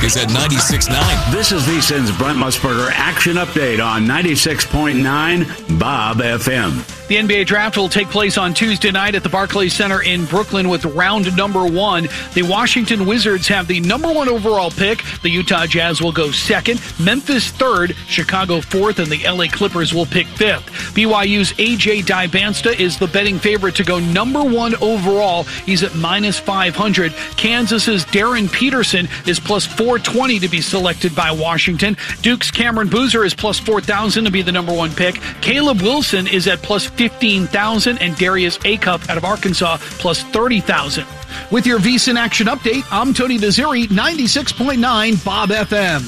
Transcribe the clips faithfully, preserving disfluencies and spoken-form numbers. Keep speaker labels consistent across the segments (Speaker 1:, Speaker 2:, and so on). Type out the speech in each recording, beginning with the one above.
Speaker 1: is at ninety-six point nine.
Speaker 2: This is VSiN's Brent Musburger Action Update on ninety-six point nine Bob F M.
Speaker 3: The N B A draft will take place on Tuesday night at the Barclays Center in Brooklyn with round number one. The Washington Wizards have the number one overall pick. The Utah Jazz will go second, Memphis third, Chicago fourth, and the L A Clippers will pick fifth. B Y U's A J Dybantsa is the betting favorite to go number one overall. He's at minus five hundred. Kansas's Darren Peterson is plus four twenty to be selected by Washington. Duke's Cameron Boozer is plus four thousand to be the number one pick. Caleb Wilson is at plus fifteen thousand, and Darius Acup out of Arkansas plus thirty thousand. With your VSiN Action Update, I'm Tony Desiri, ninety-six point nine Bob F M.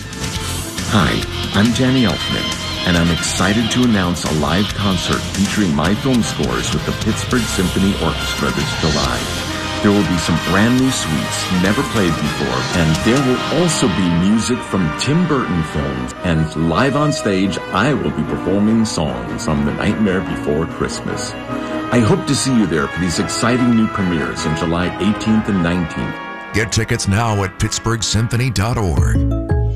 Speaker 4: Hi, I'm Danny Elfman, and I'm excited to announce a live concert featuring my film scores with the Pittsburgh Symphony Orchestra this July. There will be some brand new suites never played before, and there will also be music from Tim Burton films. And live on stage, I will be performing songs from The Nightmare Before Christmas. I hope to see you there for these exciting new premieres on July eighteenth and nineteenth.
Speaker 5: Get tickets now at pittsburgh symphony dot org.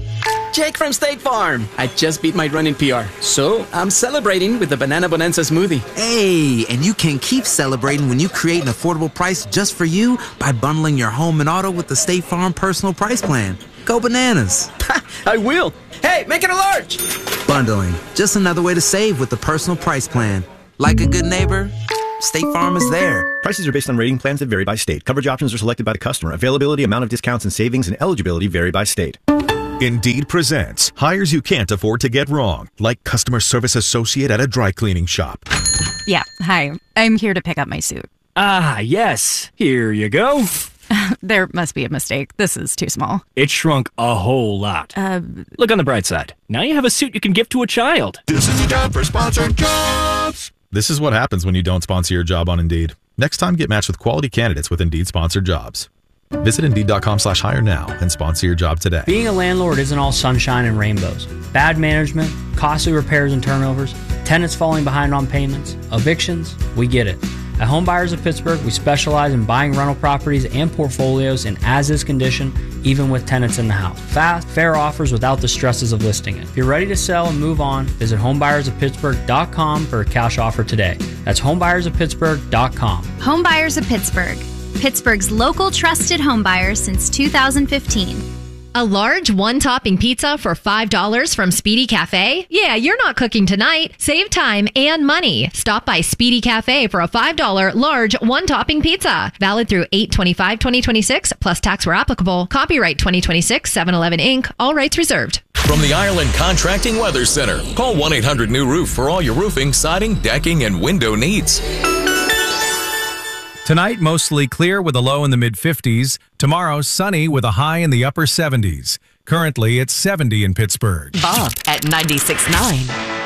Speaker 6: Jake from State Farm. I just beat my running P R, so I'm celebrating with the Banana Bonanza smoothie.
Speaker 7: Hey, and you can keep celebrating when you create an affordable price just for you by bundling your home and auto with the State Farm Personal Price Plan. Go bananas.
Speaker 6: I will. Hey, make it a large.
Speaker 7: Bundling, just another way to save with the Personal Price Plan. Like a good neighbor, State Farm is there.
Speaker 8: Prices are based on rating plans that vary by state. Coverage options are selected by the customer. Availability, amount of discounts and savings, and eligibility vary by state.
Speaker 5: Indeed presents hires you can't afford to get wrong, like customer service associate at a dry cleaning shop.
Speaker 9: Yeah, hi. I'm here to pick up my suit.
Speaker 10: Ah, yes. Here you go.
Speaker 9: There must be a mistake. This is too small.
Speaker 10: It shrunk a whole lot.
Speaker 9: Uh,
Speaker 10: Look on the bright side. Now you have a suit you can give to a child.
Speaker 5: This is the time for sponsored jobs.
Speaker 11: This is what happens when you don't sponsor your job on Indeed. Next time, get matched with quality candidates with Indeed sponsored jobs. Visit Indeed.com slash hire now and sponsor your job today.
Speaker 12: Being a landlord isn't all sunshine and rainbows. Bad management, costly repairs and turnovers, tenants falling behind on payments, evictions, we get it. At Home Buyers of Pittsburgh, we specialize in buying rental properties and portfolios in as-is condition, even with tenants in the house. Fast, fair offers without the stresses of listing it. If you're ready to sell and move on, visit home buyers of pittsburgh dot com for a cash offer today. That's home buyers of pittsburgh dot com.
Speaker 13: Home Buyers of Pittsburgh. Pittsburgh's local trusted home buyers since two thousand fifteen.
Speaker 14: A large one-topping pizza for five dollars from Speedy Cafe? Yeah, you're not cooking tonight. Save time and money. Stop by Speedy Cafe for a five dollars large one-topping pizza. Valid through eight twenty-five twenty twenty-six, plus tax where applicable. Copyright twenty twenty-six, seven eleven Incorporated. All rights reserved.
Speaker 1: From the Ireland Contracting Weather Center, call one eight hundred new roof for all your roofing, siding, decking, and window needs.
Speaker 15: Tonight, mostly clear with a low in the mid fifties. Tomorrow, sunny with a high in the upper seventies. Currently, it's seventy in Pittsburgh.
Speaker 16: Bob at ninety-six point nine.